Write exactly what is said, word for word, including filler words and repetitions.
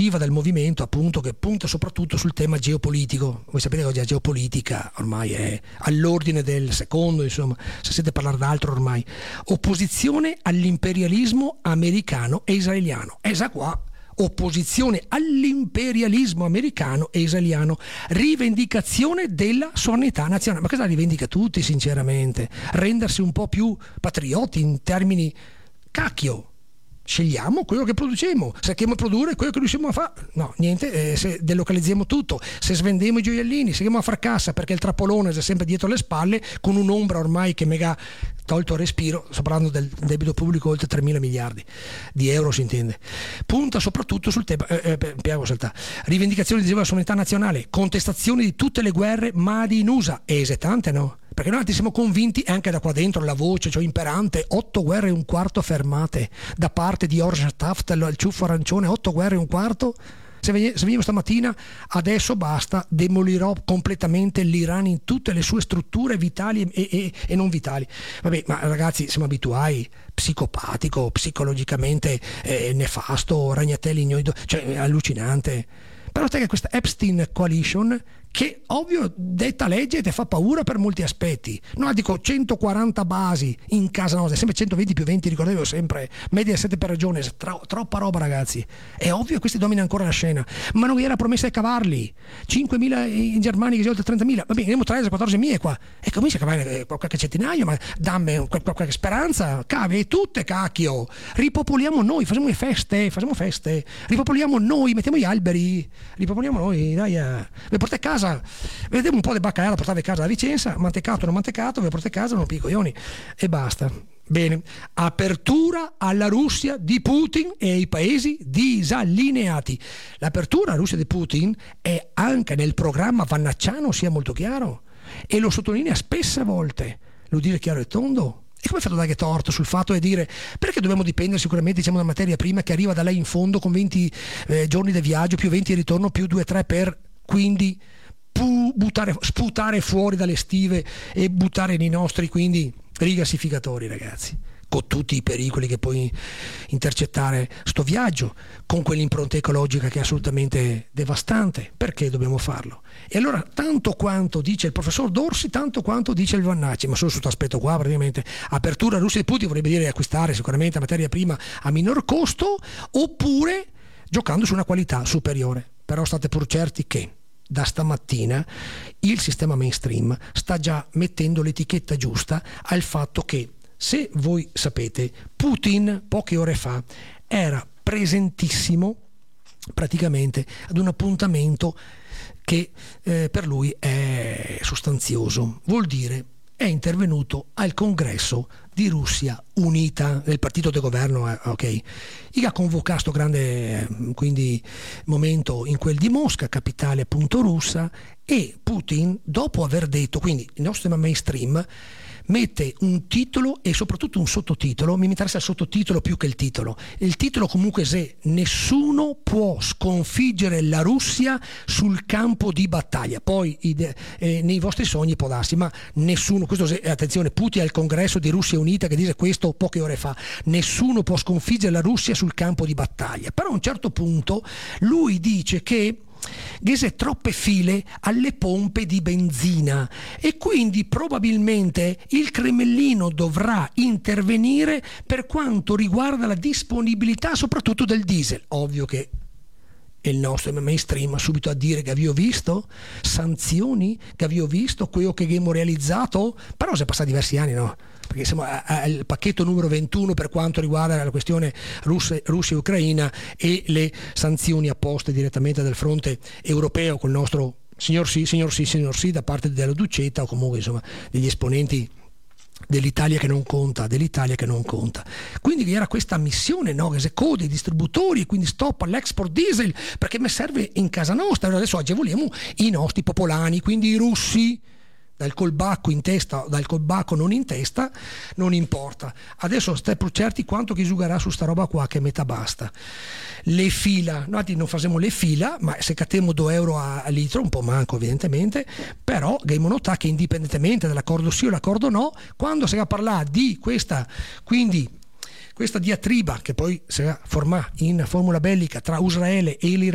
deriva dal movimento appunto che punta soprattutto sul tema geopolitico. Voi sapete che oggi la geopolitica ormai è all'ordine del secondo, insomma, se siete parlare d'altro ormai. Opposizione all'imperialismo americano e israeliano. Esa qua. Opposizione all'imperialismo americano e israeliano, rivendicazione della sovranità nazionale. Ma cosa la rivendica tutti, sinceramente? Rendersi un po' più patrioti in termini cacchio. Scegliamo quello che produciamo, cerchiamo di produrre quello che riusciamo a fare. No, niente, eh, se delocalizziamo tutto, se svendiamo i gioiellini, seguiamo a far cassa perché il trappolone è sempre dietro le spalle, con un'ombra ormai che mi ha tolto il respiro. Sto parlando del debito pubblico oltre tremila miliardi di euro, si intende. Punta soprattutto sul tema, eh, eh, piano saltà. Rivendicazione della sovranità nazionale, contestazione di tutte le guerre made in U S A, e esetante no? Perché noi siamo convinti, anche da qua dentro la voce, cioè imperante, otto guerre e un quarto fermate da parte di Orjan Taft, il ciuffo arancione, otto guerre e un quarto. Se venivo stamattina, adesso basta, demolirò completamente l'Iran in tutte le sue strutture vitali e, e, e non vitali. Vabbè, ma ragazzi, siamo abituati, psicopatico, psicologicamente eh, nefasto, ragnatelli ignodo, cioè allucinante. Però sai che questa Epstein Coalition, che ovvio detta legge ti fa paura per molti aspetti, no, dico centoquaranta basi in casa nostra, sempre centoventi più venti, ricordatevo sempre, media sette per regione, tro- troppa roba ragazzi, è ovvio che questi dominano ancora la scena, ma non vi era promessa di cavarli, cinquemila in Germania che sono oltre trentamila, va bene, andiamo tredici quattordici mila qua, e comincia a cavare qualche centinaio, ma dammi qualche, qualche speranza, cavi tutte cacchio, ripopoliamo noi, facciamo le feste, facciamo feste, ripopoliamo noi, mettiamo gli alberi, ripopoliamo noi, dai, eh. vi portate a casa, vedete un po' di baccalà, portate a casa la Vicenza, mantecato o non mantecato, vi portate a casa, non piccoglioni, e basta. Bene, apertura alla Russia di Putin e ai paesi disallineati. L'apertura alla Russia di Putin è anche nel programma Vannacciano, sia molto chiaro, e lo sottolinea spesse volte, lo dire chiaro e tondo. E come è fatto a dare torto sul fatto di dire perché dobbiamo dipendere sicuramente, diciamo, da materia prima che arriva da lei in fondo con venti eh, giorni di viaggio, più venti di ritorno, più due tre per, quindi pu- buttare, sputare fuori dalle stive e buttare nei nostri quindi rigassificatori, ragazzi, con tutti i pericoli che puoi intercettare sto viaggio, con quell'impronta ecologica che è assolutamente devastante. Perché dobbiamo farlo? E allora, tanto quanto dice il professor Dorsi, tanto quanto dice il Vannacci, ma solo su questo aspetto qua, praticamente apertura Russia di Putin vorrebbe dire acquistare sicuramente materia prima a minor costo, oppure giocando su una qualità superiore. Però state pur certi che da stamattina il sistema mainstream sta già mettendo l'etichetta giusta al fatto che, se voi sapete, Putin poche ore fa era presentissimo praticamente ad un appuntamento che eh, per lui è sostanzioso, vuol dire è intervenuto al congresso di Russia Unita, del partito di governo, eh, ok, che ha convocato questo grande eh, quindi momento in quel di Mosca, capitale appunto russa, e Putin, dopo aver detto, quindi il nostro sistema mainstream mette un titolo e soprattutto un sottotitolo, mi interessa il sottotitolo più che il titolo. Il titolo comunque se nessuno può sconfiggere la Russia sul campo di battaglia, poi eh, nei vostri sogni può darsi, ma nessuno, questo se, attenzione, Putin al congresso di Russia Unita che dice questo poche ore fa, nessuno può sconfiggere la Russia sul campo di battaglia, però a un certo punto lui dice che Ghese troppe file alle pompe di benzina e quindi probabilmente il Cremellino dovrà intervenire per quanto riguarda la disponibilità soprattutto del diesel. Ovvio che il nostro mainstream subito a dire che avevo visto sanzioni, che avevo visto quello che abbiamo realizzato, però sono passati diversi anni, no? Perché siamo al pacchetto numero ventuno per quanto riguarda la questione Russia, Russia e Ucraina e le sanzioni apposte direttamente dal fronte europeo col nostro signor sì, signor sì, signor sì da parte della Ducetta o comunque insomma degli esponenti dell'Italia che non conta, dell'Italia che non conta. Quindi era questa missione, no? Che se code i distributori e quindi stop all'export diesel perché mi serve in casa nostra. Adesso agevoliamo i nostri popolani, quindi i russi, dal colbacco in testa o dal colbacco non in testa, non importa. Adesso stai per certi quanto che giugarà su sta roba qua che metà basta. Le fila, noi non facciamo le fila, ma se cattiamo due euro a, a litro, un po' manco evidentemente, però abbiamo notato che indipendentemente dall'accordo sì o l'accordo no, quando si va a parlare di questa, quindi questa diatriba che poi si va a formare in formula bellica tra Israele e l'Iran,